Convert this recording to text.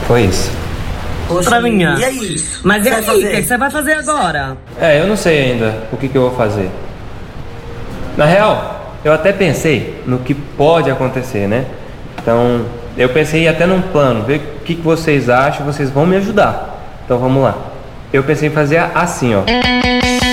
Foi isso. Poxa, Travinha. e aí? Mas e Vai aí, o fazer? que você vai fazer agora? Eu não sei ainda o que eu vou fazer. Na real, eu até pensei no que pode acontecer, né? Então, eu pensei até num plano, ver o que vocês acham, vocês vão me ajudar. Então vamos lá. Eu pensei em fazer assim, ó.